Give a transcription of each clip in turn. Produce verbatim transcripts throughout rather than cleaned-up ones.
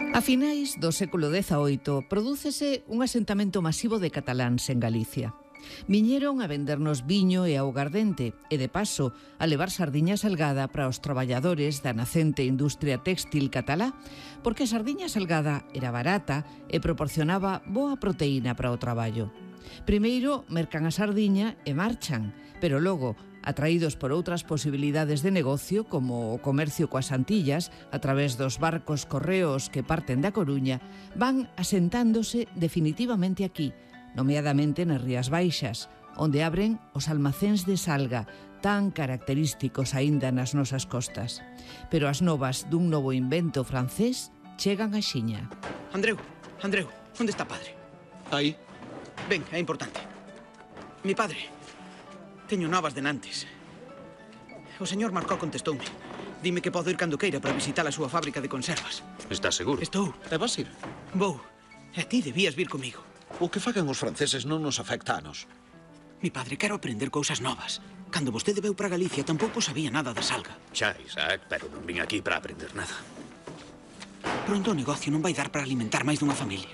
A finais do século dezaoito prodúcese un asentamento masivo de cataláns en Galicia. Viñeron a vendernos viño e augardente e, de paso, a levar sardiña salgada para os traballadores da nacente industria téxtil catalá, porque a sardiña salgada era barata e proporcionaba boa proteína para o traballo. Primeiro mercan a sardiña e marchan, pero logo, atraídos por outras posibilidades de negocio como o comercio coas Antillas a través dos barcos correos que parten da Coruña, van asentándose definitivamente aquí, nomeadamente nas Rías Baixas, onde abren os almacéns de salga tan característicos aínda nas nosas costas. Pero as novas dun novo invento francés chegan a Xiña. Andreu, Andreu, onde está padre? Aí. Ben, é importante. Mi padre, teño novas de Nantes. O señor Marcó contestoume. Dime que podo ir cando queira para visitar a súa fábrica de conservas. Estás seguro? Estou. E vas ir? Vou. E ti debías vir comigo. O que fagan os franceses non nos afecta a nos. Mi padre, quero aprender cousas novas. Cando vostede veu para Galicia tampouco sabía nada da salga. Xa, Isaac, pero non vin aquí para aprender nada. Pronto o negocio non vai dar para alimentar máis dunha familia.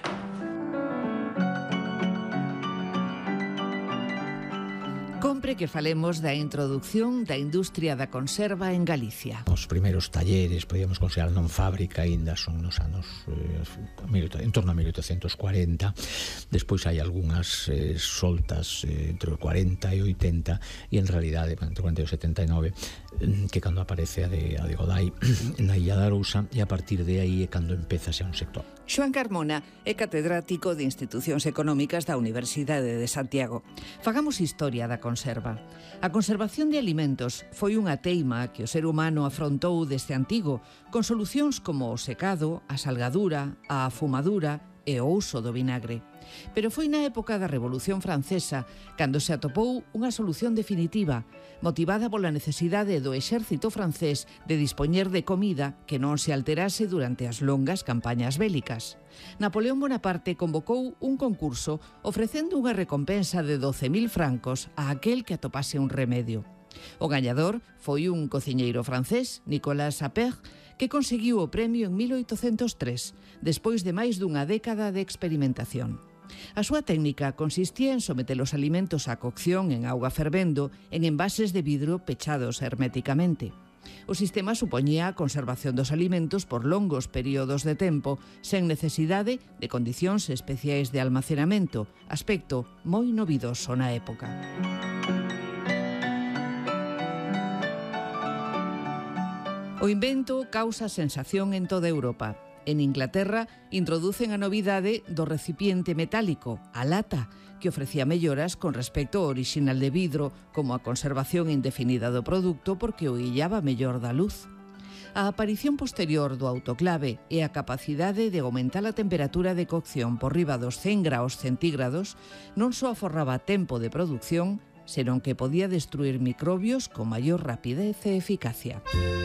Compre que falemos da introducción da industria da conserva en Galicia. Os primeiros talleres, podíamos considerar non fábrica, ainda son nos anos eh, en torno a mil oitocentos cuarenta. Despois hai algunhas eh, soltas eh, entre o cuarenta e oitenta, e en realidade entre o cuarenta e o setenta e nove, eh, que cando aparece a de, a de Godai na Illa da Arousa, e a partir de aí é cando empeza xa un sector. Xoán Carmona é catedrático de Institucións Económicas da Universidade de Santiago. Fagamos historia da conserva. A conservación de alimentos foi unha teima que o ser humano afrontou desde antigo, con solucións como o secado, a salgadura, a afumadura e o uso do vinagre. Pero foi na época da Revolución Francesa cando se atopou unha solución definitiva, motivada pola necesidade do exército francés de dispoñer de comida que non se alterase durante as longas campañas bélicas. Napoleón Bonaparte convocou un concurso ofrecendo unha recompensa de doce mil francos a aquel que atopase un remedio. O gañador foi un cociñeiro francés, Nicolas Appert, que conseguiu o premio en mil oitocentos tres, despois de máis dunha década de experimentación. A súa técnica consistía en someter os alimentos á cocción en auga fervendo en envases de vidro pechados herméticamente. O sistema supoñía a conservación dos alimentos por longos períodos de tempo, sen necesidade de condicións especiais de almacenamento, aspecto moi novidoso na época. O invento causa sensación en toda Europa. En Inglaterra introducen a novidade do recipiente metálico, a lata, que ofrecía melloras con respecto ao orixinal de vidro, como a conservación indefinida do produto porque o illaba mellor da luz. A aparición posterior do autoclave e a capacidade de aumentar a temperatura de cocción por riba dos cen graos centígrados non só aforraba tempo de produción, senón que podía destruir microbios con maior rapidez e eficacia.